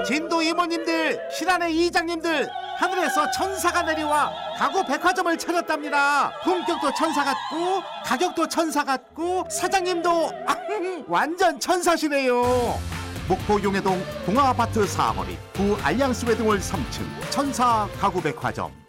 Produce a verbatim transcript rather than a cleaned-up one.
진도 이모님들, 신안의 이장님들, 하늘에서 천사가 내려와 가구 백화점을 차렸답니다. 품격도 천사 같고 가격도 천사 같고 사장님도 완전 천사시네요. 목포 용해동 동아아파트 사거리 구 알량스 외동홀 삼 층 천사 가구 백화점.